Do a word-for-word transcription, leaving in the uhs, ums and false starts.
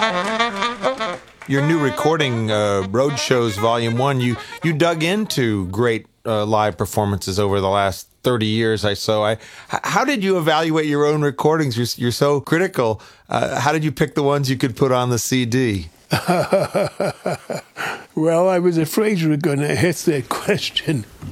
Your new recording, uh, Road Shows Volume one, you, you dug into great uh, live performances over the last thirty years, I so. I, how did you evaluate your own recordings? You're, you're so critical. Uh, how did you pick the ones you could put on the C D? Well, I was afraid you were going to ask that question.